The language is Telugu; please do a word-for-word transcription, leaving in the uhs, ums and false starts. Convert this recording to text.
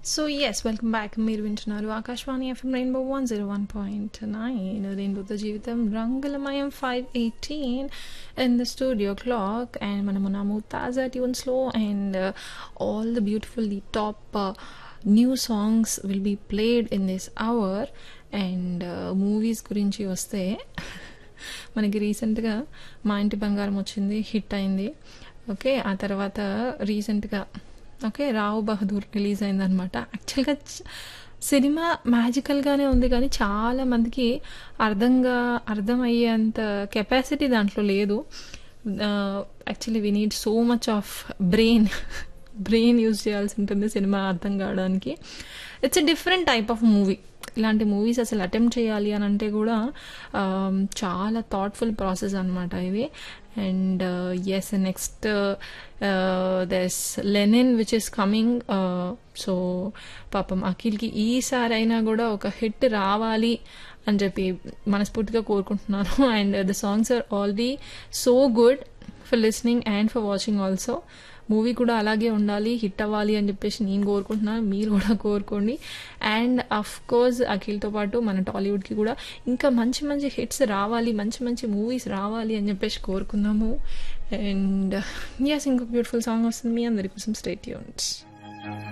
So yes welcome back. మీరు వింటున్నారు Akashvani FM rainbow one zero one point nine రెయిన్బోతో జీవితం రంగులమయం five eighteen in the studio clock. And మనం ఉన్నాము తాజా ట్యూన్స్లో and all the beautiful the top new songs will be played in this hour. And movies గురించి వస్తే మనకి రీసెంట్గా మా ఇంటి బంగారం వచ్చింది, హిట్ అయింది. ఓకే, ఆ తర్వాత రీసెంట్గా ఓకే రావు బహదూర్ రిలీజ్ అయిందనమాట. యాక్చువల్గా సినిమా మ్యాజికల్గానే ఉంది, కానీ చాలా మందికి అర్థంగా అర్థమయ్యేంత కెపాసిటీ దాంట్లో లేదు. Actually we need so much of brain brain use చేయాల్సి ఉంటుంది సినిమా అర్థం కావడానికి. It's a different type of movie. ఇలాంటి మూవీస్ అసలు అటెంప్ట్ చేయాలి అని అంటే కూడా చాలా థాట్ఫుల్ ప్రాసెస్ అనమాట ఇది. And yes next దెస్ Lenin which is coming. So పాపం అఖిల్కి ఈసారి అయినా కూడా ఒక హిట్ రావాలి అని చెప్పి మనస్ఫూర్తిగా కోరుకుంటున్నాను. And the songs are already so good for listening and for watching also. Movie కూడా అలాగే ఉండాలి, హిట్ అవ్వాలి అని చెప్పేసి నేను కోరుకుంటున్నాను, మీరు కూడా కోరుకోండి. అండ్ అఫ్ కోర్స్ అఖిల్తో పాటు మన టాలీవుడ్కి కూడా ఇంకా మంచి మంచి హిట్స్ రావాలి, మంచి మంచి మూవీస్ రావాలి అని చెప్పేసి కోరుకుందాము. అండ్ ఎస్ ఇంకొక బ్యూటిఫుల్ సాంగ్ వస్తుంది మీ అందరి కోసం. Stay tuned.